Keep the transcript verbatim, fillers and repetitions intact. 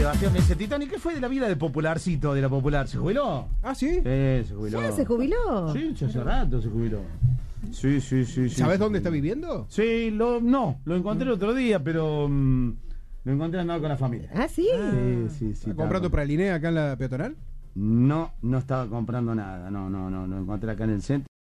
Sebastián me dice, Titani, ¿qué fue de la vida del Popularcito, de la Popular? ¿Se jubiló? Ah, ¿sí? Sí, se jubiló. ¿Ya se jubiló? Sí, ya hace rato se jubiló. Sí, sí, sí. sí ¿Sabés sí, dónde sí. está viviendo? Sí, lo, no, lo encontré el otro día, pero mm, lo encontré andando con la familia. ¿Ah, sí? Sí, sí, sí. ¿Está estaba comprando con- pralinea acá en la peatonal? No, no estaba comprando nada, no, no, no, lo encontré acá en el centro.